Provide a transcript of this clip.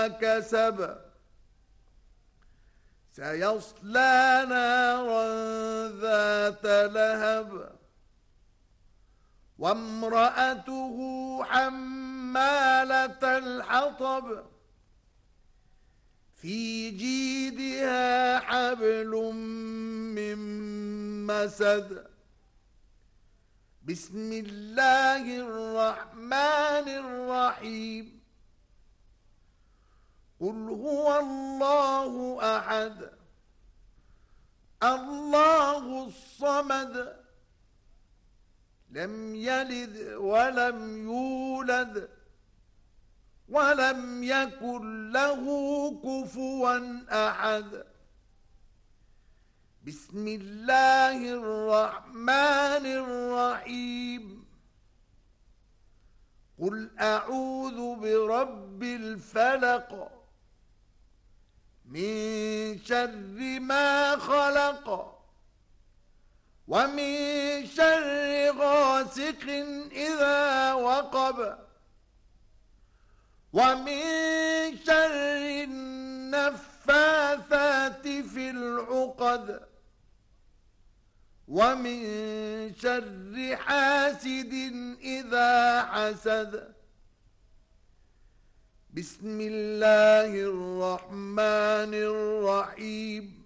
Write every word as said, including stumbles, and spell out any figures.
ما كسب سيصلى نارا ذات لهب وامرأته حمالة الحطب في جيدها حبل من مسد بسم الله الرحمن الرحيم قل هو الله أحد الله الصمد لم يلد ولم يولد ولم يكن له كفوا أحد بسم الله الرحمن الرحيم قل أعوذ برب الفلق من شر ما خلق ومن شر غاسق إذا وقب ومن شر النفاثات في العقد ومن شر حاسد إذا حسد بسم الله الرحمن الرحيم